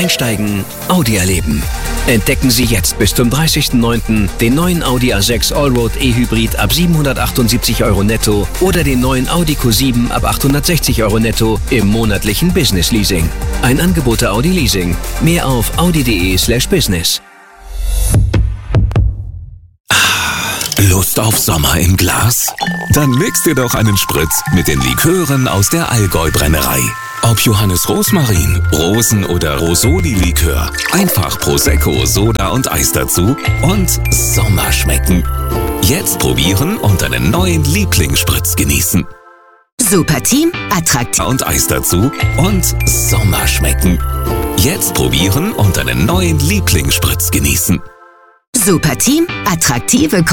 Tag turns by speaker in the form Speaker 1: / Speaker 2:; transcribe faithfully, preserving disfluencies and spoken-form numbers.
Speaker 1: Einsteigen, Audi erleben. Entdecken Sie jetzt bis zum dreißigsten neunten den neuen Audi A sechs Allroad E-Hybrid ab siebenhundertachtundsiebzig Euro netto oder den neuen Audi Q sieben ab achthundertsechzig Euro netto im monatlichen Business Leasing. Ein Angebot der Audi Leasing. Mehr auf audi.de slash business.
Speaker 2: Lust auf Sommer im Glas? Dann mix dir doch einen Spritz mit den Likören aus der Allgäu-Brennerei. Ob Johannes Rosmarin, Rosen- oder Rosoli-Likör, einfach Prosecco, Soda und Eis dazu und Sommer schmecken. Jetzt probieren und deinen neuen Lieblingsspritz genießen.
Speaker 3: Super Team, attraktiv
Speaker 2: Und Eis dazu und Sommer schmecken. Jetzt probieren und deinen neuen Lieblingsspritz genießen.
Speaker 3: Super Team, attraktive